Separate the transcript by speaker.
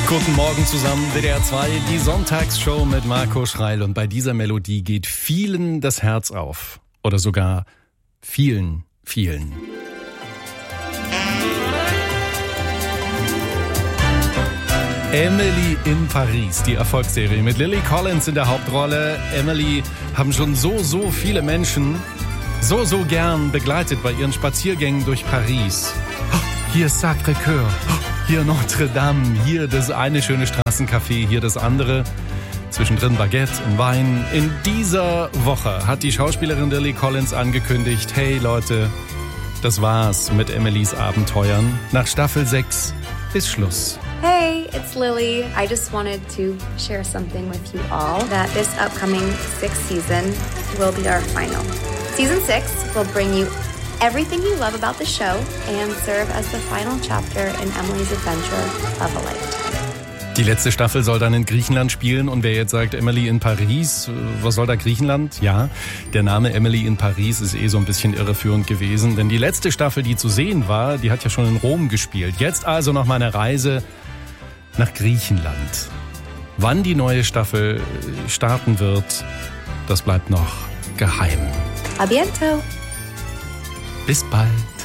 Speaker 1: Guten Morgen zusammen, WDR 2, die Sonntagsshow mit Marco Schreil. Und bei dieser Melodie geht vielen das Herz auf. Oder sogar vielen. Emily in Paris, die Erfolgsserie mit Lily Collins in der Hauptrolle. Emily haben schon so viele Menschen so gern begleitet bei ihren Spaziergängen durch Paris. Hier ist Sacré-Cœur, hier Notre Dame, hier das eine schöne Straßencafé, hier das andere. Zwischendrin Baguette und Wein. In dieser Woche hat die Schauspielerin Lily Collins angekündigt, hey Leute, das war's mit Emilys Abenteuern. Nach Staffel 6 ist Schluss.
Speaker 2: Hey, it's Lily. I just wanted to share something with you all, that this upcoming 6th season will be our final. Season 6 will bring you everything you love about the show and serve as the final chapter in Emily's adventure of a lifetime.
Speaker 1: Die letzte Staffel soll dann in Griechenland spielen und wer jetzt sagt, Emily in Paris, was soll da Griechenland? Ja, der Name Emily in Paris ist so ein bisschen irreführend gewesen, denn die letzte Staffel, die zu sehen war, die hat ja schon in Rom gespielt. Jetzt also noch mal eine Reise nach Griechenland. Wann die neue Staffel starten wird, das bleibt noch geheim.
Speaker 2: A bientôt.
Speaker 1: Bis bald.